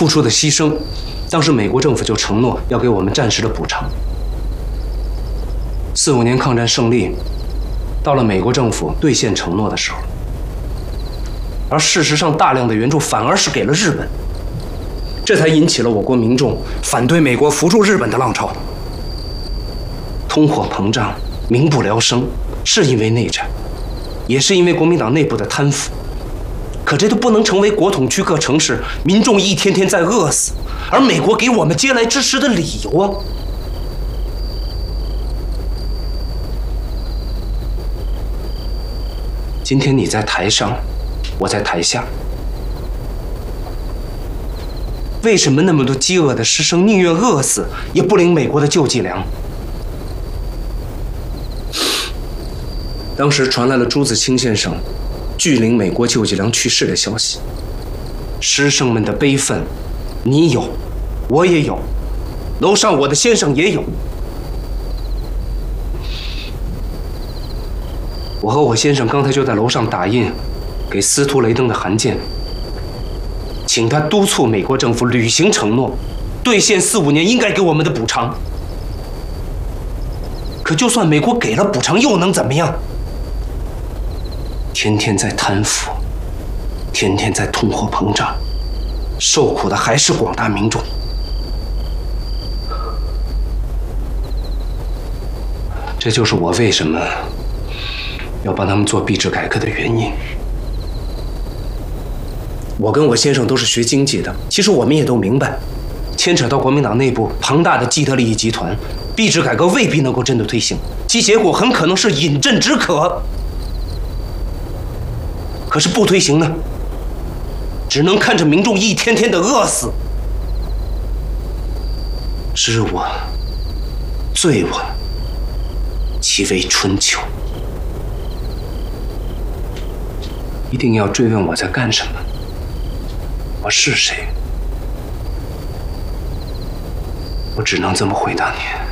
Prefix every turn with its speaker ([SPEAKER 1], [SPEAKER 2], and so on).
[SPEAKER 1] 付出的牺牲，当时美国政府就承诺要给我们战时的补偿。45年抗战胜利，到了美国政府兑现承诺的时候，而事实上大量的援助反而是给了日本，这才引起了我国民众反对美国扶助日本的浪潮。通货膨胀、民不聊生，是因为内战，也是因为国民党内部的贪腐。可这都不能成为国统区各城市民众一天天在饿死，而美国给我们嗟来之食的理由啊！今天你在台上，我在台下，为什么那么多饥饿的师生宁愿饿死，也不领美国的救济粮？当时传来了朱自清先生拒领美国救济粮去世的消息，师生们的悲愤，你有，我也有，楼上我的先生也有。我和我先生刚才就在楼上打印给司徒雷登的函件，请他督促美国政府履行承诺，兑现45年应该给我们的补偿。可就算美国给了补偿，又能怎么样？天天在贪腐，天天在通货膨胀，受苦的还是广大民众。这就是我为什么要帮他们做币制改革的原因。我跟我先生都是学经济的，其实我们也都明白，牵扯到国民党内部庞大的既得利益集团，币制改革未必能够真的推行，其结果很可能是饮鸩止渴。可是不推行呢，只能看着民众一天天的饿死。知我罪我，其为春秋。一定要追问我在干什么，我是谁，我只能这么回答你。